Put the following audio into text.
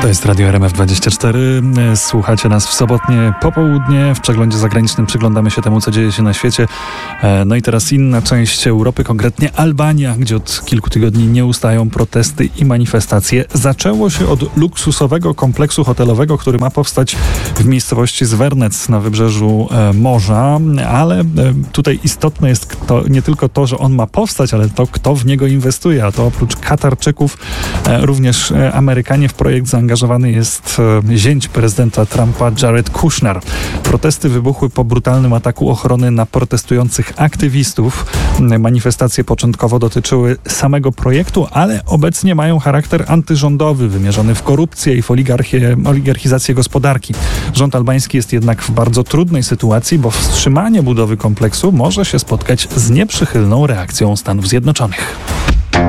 To jest Radio RMF24. Słuchacie nas w sobotnie popołudnie. W przeglądzie zagranicznym przyglądamy się temu, co dzieje się na świecie. No i teraz inna część Europy, konkretnie Albania, gdzie od kilku tygodni nie ustają protesty i manifestacje. Zaczęło się od luksusowego kompleksu hotelowego, który ma powstać w miejscowości Zvernec na wybrzeżu morza, ale tutaj istotne jest nie tylko to, że on ma powstać, ale to, kto w niego inwestuje. A to oprócz Katarczyków również Amerykanie. W projekt zaangażowany jest zięć prezydenta Trumpa, Jared Kushner. Protesty wybuchły po brutalnym ataku ochrony na protestujących aktywistów. Manifestacje początkowo dotyczyły samego projektu, ale obecnie mają charakter antyrządowy, wymierzony w korupcję i w oligarchizację gospodarki. Rząd albański jest jednak w bardzo trudnej sytuacji, bo wstrzymanie budowy kompleksu może się spotkać z nieprzychylną reakcją Stanów Zjednoczonych.